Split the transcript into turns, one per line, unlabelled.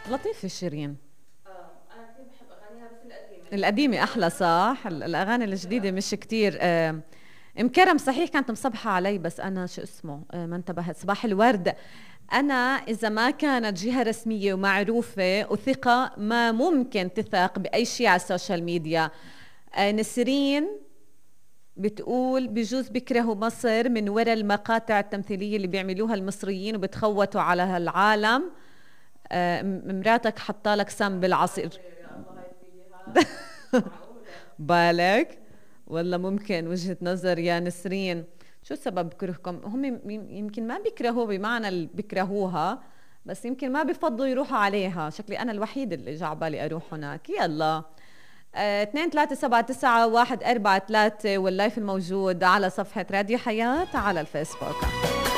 لطيفة شيرين.
انا كثير بحب اغانيها بس القديمه.
القديمة أحلى صح؟ الأغاني الجديدة مش كتير. أم كرم صحيح كانت مصبحة علي، بس أنا شو اسمه ما انتبهت. صباح الورد. أنا إذا ما كانت جهة رسمية ومعروفة وثقة ما ممكن تثق بأي شيء على السوشيال ميديا. نسرين بتقول بجوز بيكرهوا مصر من وراء المقاطع التمثيلية اللي بيعملوها المصريين وبتخوتوا على هالعالم. مراتك حطالك سم بالعصير.
يا الله هاي فيها معقوله.
بالك ولا ممكن وجهة نظر يا نسرين. شو سبب كرهكم؟ هم يمكن ما بيكرهوا بمعنى اللي بيكرهوها، بس يمكن ما بفضلوا يروحوا عليها. شكلي أنا الوحيد اللي جا بالي أروح هناك. يلا 2 3 7 9 1 4 3 واللايف الموجود على صفحة راديو حياة على الفيسبوك.